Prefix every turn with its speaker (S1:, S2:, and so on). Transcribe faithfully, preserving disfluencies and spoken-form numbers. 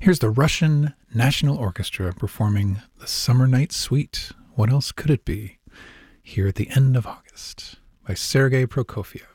S1: Here's the Russian National Orchestra performing the Summer Night Suite. What else could it be? Here at the end of August by Sergei Prokofiev.